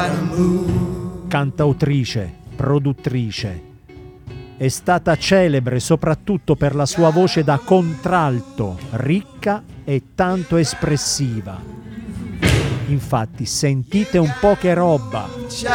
Cantautrice, produttrice. È stata celebre soprattutto per la sua voce da contralto, ricca e tanto espressiva. Infatti, sentite un po' che roba!